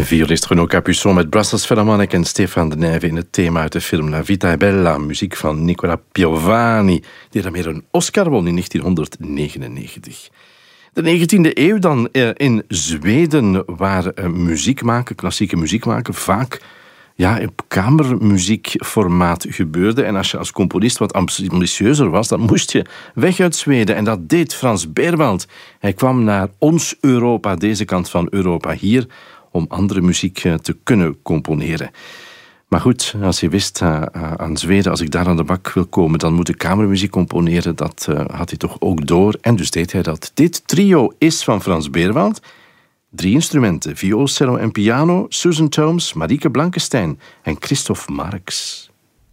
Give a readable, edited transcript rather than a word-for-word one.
Violist Renaud Capuçon met Brussels Philharmonic en Stefan de Nijve in het thema uit de film La Vita è Bella, muziek van Nicola Piovani, die daarmee een Oscar won in 1999. De 19e eeuw dan in Zweden, waar muziek maken, klassieke muziek maken, vaak op kamermuziekformaat gebeurde. En als je als componist wat ambitieuzer was, dan moest je weg uit Zweden. En dat deed Frans Berwald. Hij kwam naar ons Europa, deze kant van Europa, hier, om andere muziek te kunnen componeren. Maar goed, als je wist aan Zweden, als ik daar aan de bak wil komen, dan moet ik kamermuziek componeren. Dat had hij toch ook door. En dus deed hij dat. Dit trio is van Frans Berwald. 3 instrumenten, viool, cello en piano, Susan Thoms, Marieke Blankenstein en Christoph Marx.